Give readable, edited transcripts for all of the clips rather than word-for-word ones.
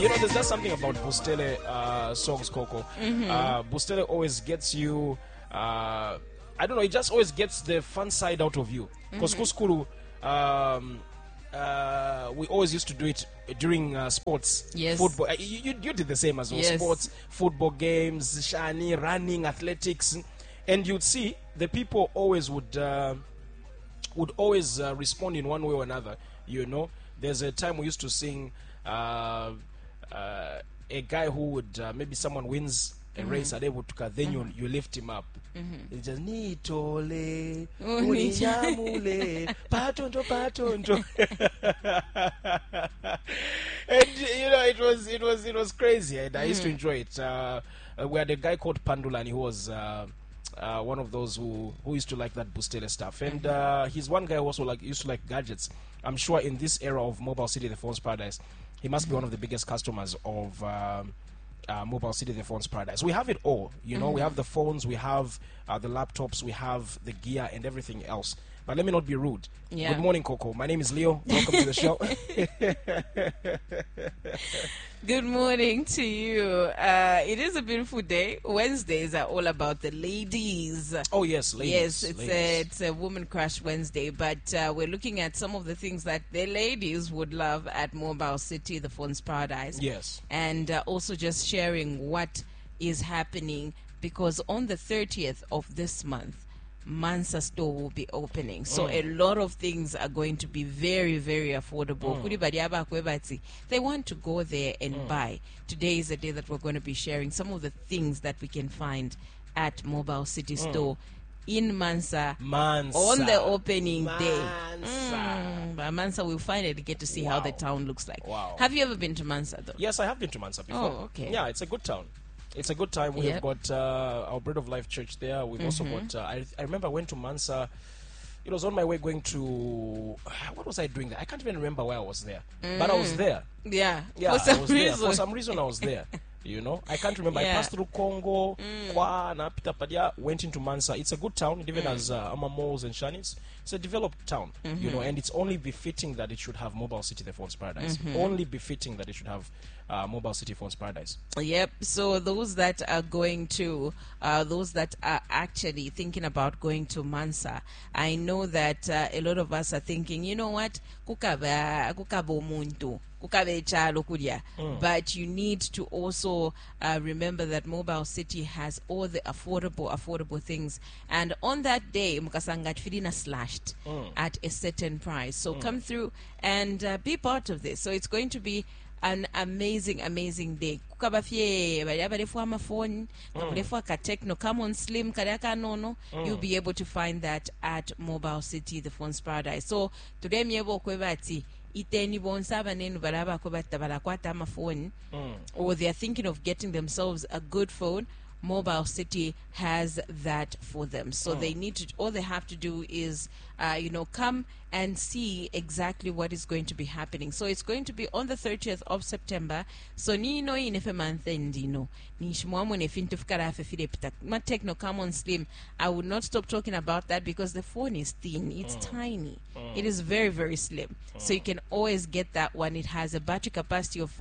You know, there's something about Bustele songs, Coco. Bustele always gets you, I don't know, it just always gets the fun side out of you. Because Kuskuru, we always used to do it during sports. Yes. Football. You did the same as well. Yes. Sports, football games, shani, running, athletics. And you'd see the people always would always respond in one way or another. You know, there's a time we used to sing a guy who would maybe someone wins a race at Ebutuka, then you lift him up. It's just Nitole Uninyamule Patonjo. And you know, it was crazy, and I used to enjoy it. We had a guy called Pandulani who was one of those who used to like that Bustele stuff, and he's one guy who also used to like gadgets. I'm sure in this era of Mobile City, the Phones Paradise, he must be one of the biggest customers of Mobile City, the Phones Paradise. We have it all, you know. We have the phones, we have the laptops, we have the gear and everything else. But let me not be rude. Yeah. Good morning, Coco. My name is Leo. Welcome to the show. Good morning to you. It is a beautiful day. Wednesdays are all about the ladies. Oh, yes, ladies. Yes, ladies. it's a Woman Crush Wednesday, but we're looking at some of the things that the ladies would love at Mobile City, the Phones Paradise. Yes. And also just sharing what is happening, because on the 30th of this month, Mansa store will be opening, so a lot of things are going to be very, very affordable. They want to go there and buy. Today is the day that we're going to be sharing some of the things that we can find at Mobile City store in Mansa on the opening day. But Mansa, we'll finally get to see how the town looks like. Wow. Have you ever been to Mansa though? Yes, I have been to Mansa before. Oh, okay. Yeah, it's a good town. It's a good time. We have got our Bread of Life Church there. We've also got, I remember I went to Mansa. It was on my way going to, what was I doing there? I can't even remember where I was there. But I was there. Yeah, Yeah, for some I was there. reason. For some reason I was there. You know, I can't remember. Yeah. I passed through Congo, Kwa, Pita Padia, went into Mansa. It's a good town. It even has malls and shanis. It's a developed town, you know, and it's only befitting that it should have Mobile City, the Phones Paradise. Only befitting that it should have Mobile City Phones Paradise. Yep. So those that are going to, those that are actually thinking about going to Mansa, I know that a lot of us are thinking, you know what, kukaba omuntu. But you need to also remember that Mobile City has all the affordable things, and on that day mukasanga tfilina slashed at a certain price, so come through and be part of this. So it's going to be an amazing day. Kukabafye bali abalefu amafoni ngabulefu akatekno come on slim kali akanono, you'll be able to find that at Mobile City, the Phones Paradise. So today myebo okwebati iteni bonsaba nenu balaba ko balakwata amafoni, or they are thinking of getting themselves a good phone. Mobile City has that for them. So they need to, all they have to do is come and see exactly what is going to be happening. So it's going to be on the 30th of September. So nino inefe manthendino nishmwamu nefintufikara fefile pita techno come on slim. I would not stop talking about that because the phone is thin, it's tiny, it is very, very slim. So you can always get that one. It has a battery capacity of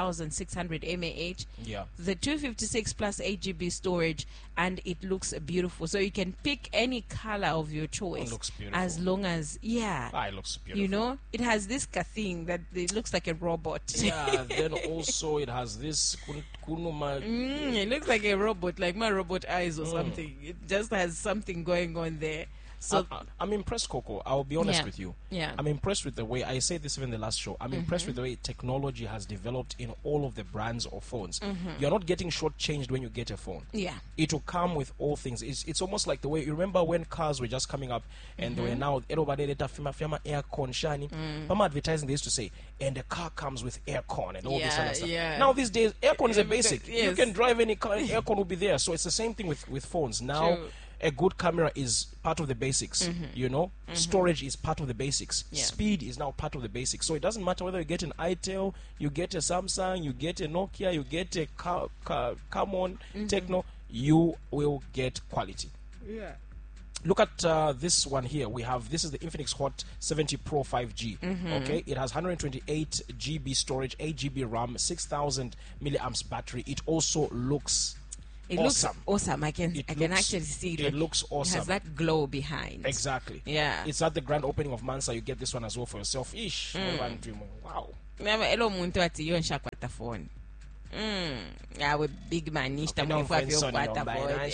5,600 mAh, the 256 plus 8 GB storage, and it looks beautiful. So you can pick any color of your choice. It looks beautiful. As long as it looks beautiful. You know, it has this thing that it looks like a robot. Yeah, then also it has this kunuma. It looks like a robot, like my robot eyes or something. It just has something going on there. So I'm impressed, Coco. I'll be honest with you. Yeah. I'm impressed with the way, I said this even in the last show, I'm impressed with the way technology has developed in all of the brands of phones. You're not getting shortchanged when you get a phone. Yeah. It will come with all things. It's almost like the way, you remember when cars were just coming up and they were now, everybody aircon shiny. Pama advertising, they used to say, and the car comes with aircon and all this other stuff. Yeah. Now these days, aircon is a basic. Yes. You can drive any car, aircon will be there. So it's the same thing with phones. Now, True. a good camera is part of the basics, you know. Storage is part of the basics. Speed is now part of the basics. So it doesn't matter whether you get an itel, you get a Samsung, you get a Nokia, you get a Camon, Techno, you will get quality. Yeah. Look at this one here. This is the Infinix Hot 70 Pro 5G. Okay, it has 128 GB storage, 8 GB RAM, 6,000 milliamps battery. It also looks It awesome. looks awesome. I can actually see it. It looks awesome. It has that glow behind. Exactly. Yeah. It's at the grand opening of Mansa. You get this one as well for yourself. Wow. Elo muntu ati yo nshakwata phone. Yawe big man nishta mwifu apyo kwata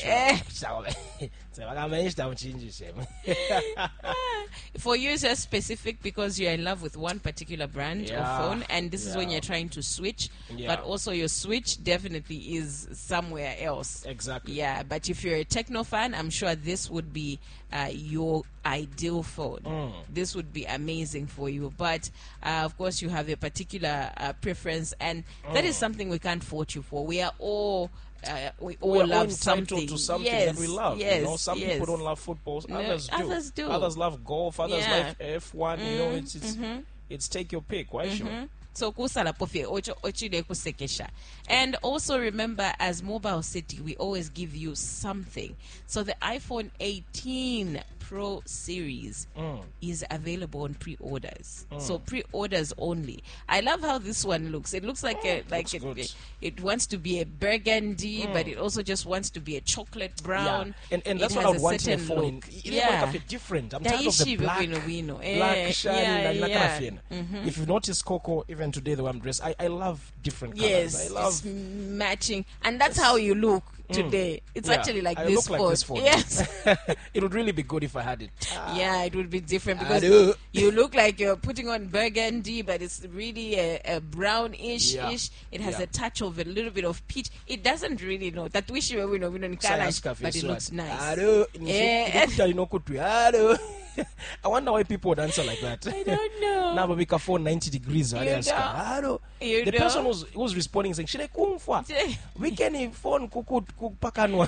For you it's just specific because you're in love with one particular brand of phone, and this is when you're trying to switch, but also your switch definitely is somewhere else. Exactly. Yeah, but if you're a techno fan, I'm sure this would be your ideal phone. This would be amazing for you, but of course you have a particular preference, and that is something we can't fault you for. We are all love something. To something that we love. Yes, you know, some people don't love football. Others do. Others love golf. Others love F1. You know, it's take your pick. Why sure? So kusala pofie ochide kusekesha. And also remember, as Mobile City, we always give you something. So the iPhone 18 Pro series is available on pre-orders. So pre-orders only. I love how this one looks. It looks like it wants to be a burgundy, but it also just wants to be a chocolate brown. And that's what I would want in a phone. Different. I'm tired of the black shiny. If you notice, Coco, even today the way I'm dressed, I love different colors. Yes, I love matching, and that's how you look today. It's actually like this phone. Like this phone. Yes. It would really be good if I had it. Yeah, it would be different because you look like you're putting on burgundy, but it's really a brownish ish. It has a touch of a little bit of peach. It doesn't really know that we know, but it looks nice. I wonder why people would answer like that. I don't know. Now we can phone 90 degrees. The person who's responding saying, "Should I come for weekend phone kupakanwa?"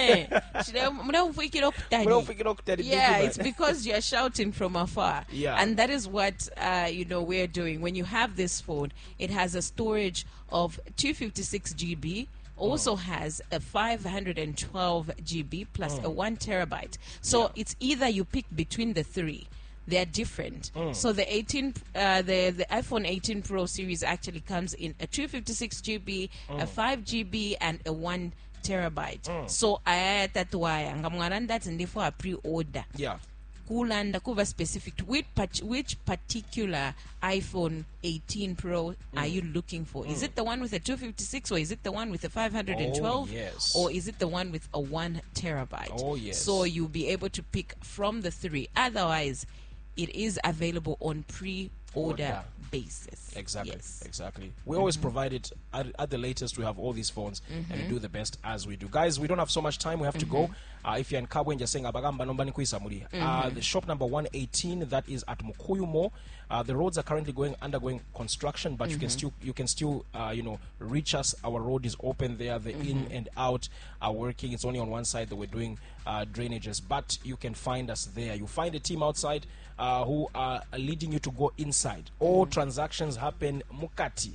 Yeah, it's because you're shouting from afar. Yeah. And that is what we're doing. When you have this phone, it has a storage of 256 GB. Also has a 512 GB plus a 1 terabyte. So it's either you pick between the three. They're different. So the the iPhone 18 Pro series actually comes in a 256 GB, a 5 GB, and a 1 terabyte. So I tatwaya ngamwaranda ndi for a pre-order. Yeah. Kulanda kuva specific to which particular iPhone 18 Pro are you looking for? Is it the one with a 256, or is it the one with a 512? Yes. Or is it the one with a 1 terabyte? Oh, yes. So you'll be able to pick from the three. Otherwise, it is available on pre-order basis. Exactly. Yes. Exactly. We always provide it at the latest. We have all these phones and we do the best as we do. Guys, we don't have so much time. We have to go. If you're in Kabwe and you're saying Abagamba Nombani Kuisamuri, the shop number 118, that is at Mukuyu Mall. The roads are currently undergoing construction, but you can still reach us. Our road is open there. The in and out are working. It's only on one side that we're doing drainages, but you can find us there. You find a team outside who are leading you to go inside. All transactions happen mukati.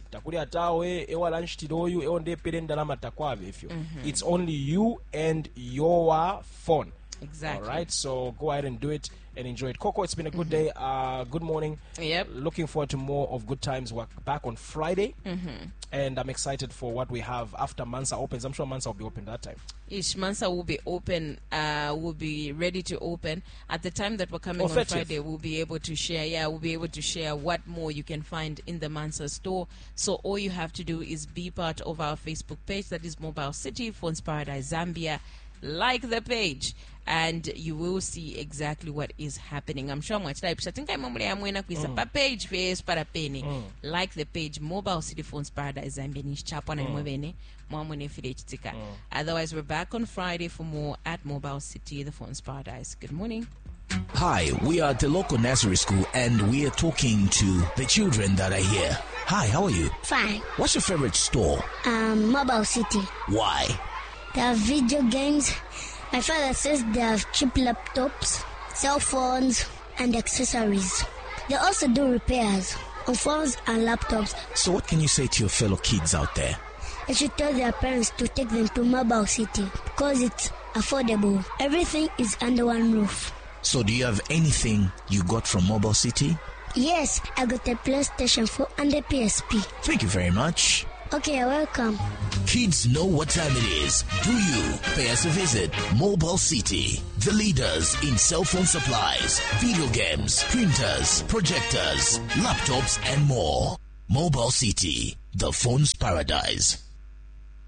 It's only you and your phone. Exactly. All right, so go ahead and do it and enjoy it. Coco, it's been a good day. Good morning. Yep. Looking forward to more of Good Times. We're back on Friday. And I'm excited for what we have after Mansa opens. I'm sure Mansa will be open that time. Mansa will be open, will be ready to open. At the time that we're coming on 30th. Friday, we'll be able to share. Yeah, we'll be able to share what more you can find in the Mansa store. So all you have to do is be part of our Facebook page. That is Mobile City, Phones Paradise Zambia. Like the page, and you will see exactly what is happening. I'm sure much type. I think I'm page face para penny. Like the page, Mobile City Phones Paradise Zambia chapana mwene mwamune filechitika. Otherwise, we're back on Friday for more at Mobile City, the Phones Paradise. Good morning. Hi, we are at the local nursery school and we are talking to the children that are here. Hi, how are you? Fine. What's your favorite store? Mobile City. Why? They have video games. My father says they have cheap laptops, cell phones, and accessories. They also do repairs on phones and laptops. So what can you say to your fellow kids out there? they should tell their parents to take them to Mobile City because it's affordable. Everything is under one roof. So do you have anything you got from Mobile City? Yes, I got a PlayStation 4 and a PSP. Thank you very much. Okay, you're welcome. Kids know what time it is. Do you? Pay us a visit. Mobile City, the leaders in cell phone supplies, video games, printers, projectors, laptops, and more. Mobile City, the phone's paradise.